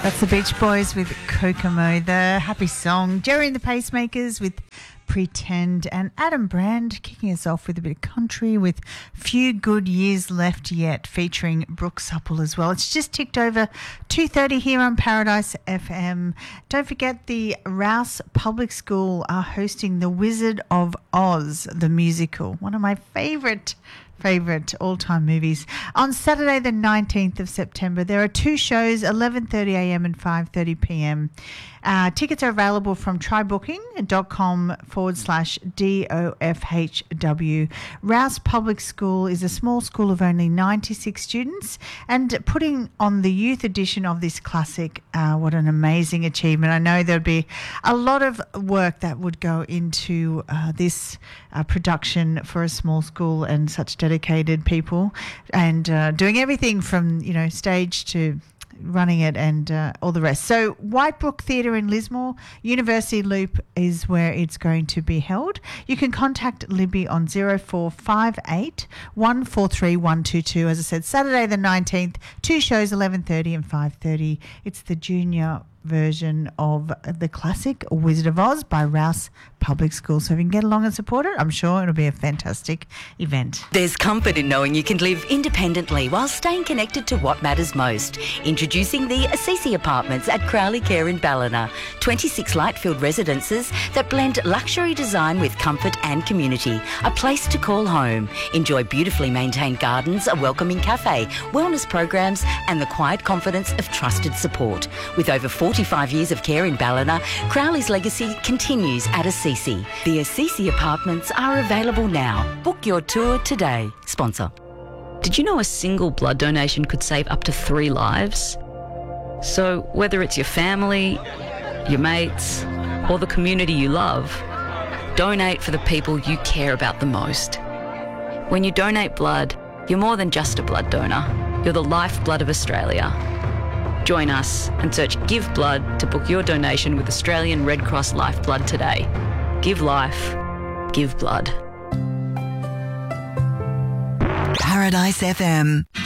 That's the Beach Boys with Kokomo, the happy song. Jerry and the Pacemakers with Pretend, and Adam Brand kicking us off with a bit of country with Few Good Years Left Yet, featuring Brooke Supple as well. It's just ticked over 2:30 here on Paradise FM. Don't forget, the Rouse Public School are hosting The Wizard of Oz, the musical, one of my favourite all-time movies. On Saturday the 19th of September, there are two shows, 11:30am and 5:30pm. Tickets are available from trybooking.com/DOFHW. Rouse Public School is a small school of only 96 students, and putting on the youth edition of this classic, what an amazing achievement. I know there'd be a lot of work that would go into this production for a small school and such dedicated people, and doing everything from, stage to running it and all the rest. So Whitebrook Theatre in Lismore, University Loop is where it's going to be held. You can contact Libby on 0458 143 122. As I said, Saturday the 19th, two shows, 11:30 and 5:30. It's the junior version of the classic Wizard of Oz by Rouse Public School. So if you can get along and support it, I'm sure it'll be a fantastic event. There's comfort in knowing you can live independently while staying connected to what matters most. Introducing the Assisi Apartments at Crowley Care in Ballina. 26 light-filled residences that blend luxury design with comfort and community. A place to call home. Enjoy beautifully maintained gardens, a welcoming cafe, wellness programs and the quiet confidence of trusted support. With over 45 years of care in Ballina, Crowley's legacy continues at Assisi. The Assisi Apartments are available now. Book your tour today. Sponsor. Did you know a single blood donation could save up to 3 lives? So whether it's your family, your mates, or the community you love, donate for the people you care about the most. When you donate blood, you're more than just a blood donor. You're the lifeblood of Australia. Join us and search Give Blood to book your donation with Australian Red Cross Lifeblood today. Give life. Give blood. Paradise FM.